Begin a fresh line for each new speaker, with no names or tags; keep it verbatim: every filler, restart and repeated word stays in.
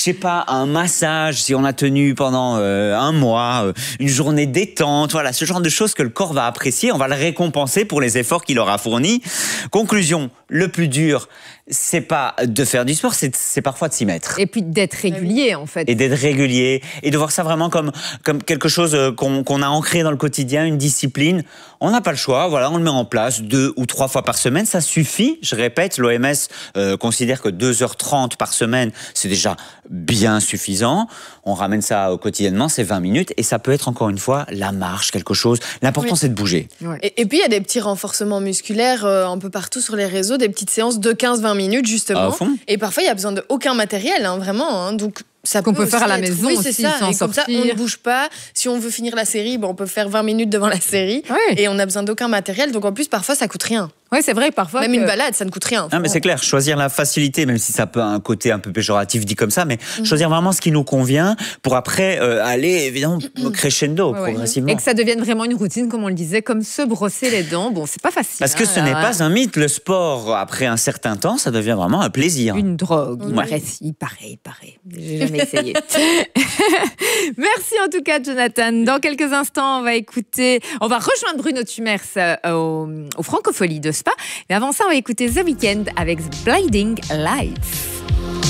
sais pas, un massage si on a tenu pendant euh, un mois, euh, une journée détente, voilà, ce genre de choses que le corps va apprécier, on va le récompenser pour les efforts qu'il aura fournis. Conclusion, le plus dur, c'est pas de faire du sport, c'est, c'est parfois de s'y mettre.
Et puis d'être régulier, en fait.
Et d'être régulier, et de voir ça vraiment comme, comme quelque chose qu'on, qu'on a ancré dans le quotidien, une discipline. On n'a pas le choix, voilà, on le met en place deux ou trois fois par semaine, ça suffit. Je répète, l'O M S euh, considère que deux heures trente par semaine, c'est déjà bien suffisant. On ramène ça au quotidiennement, c'est vingt minutes, et ça peut être encore une fois la marche, quelque chose. L'important, oui. c'est de bouger.
Ouais. Et, et puis, il y a des petits renforcements musculaires euh, un peu partout sur les réseaux, des petites séances de quinze à vingt minutes, justement.
Ah, et
parfois, il n'y a besoin d'aucun matériel, hein, vraiment. Hein, donc, ça
qu'on
peut,
peut faire à la
être...
maison
oui,
aussi,
ça.
sans
et comme
sortir.
ça, on ne bouge pas. Si on veut finir la série, bon, on peut faire vingt minutes devant la série.
Oui.
Et on n'a besoin d'aucun matériel. Donc, en plus, parfois, ça coûte rien.
Oui, c'est vrai, parfois.
Même
que...
une balade, ça ne coûte rien.
Non, mais c'est clair, choisir la facilité, même si ça peut un côté un peu péjoratif dit comme ça, mais mmh. choisir vraiment ce qui nous convient pour après euh, aller, évidemment, crescendo, ouais, progressivement.
Et que ça devienne vraiment une routine, comme on le disait, comme se brosser les dents. Bon, c'est pas facile.
Parce que
hein,
ce n'est pas un mythe. Le sport, après un certain temps, ça devient vraiment un plaisir.
Une drogue.
Ouais.
Il paraît, il paraît, il paraît. J'ai jamais essayé. Merci en tout cas, Jonathan. Dans quelques instants, on va écouter, on va rejoindre Bruno Tumers euh, au, au Francophonie de Spa. Mais avant ça, on va écouter The Weeknd avec Blinding Lights.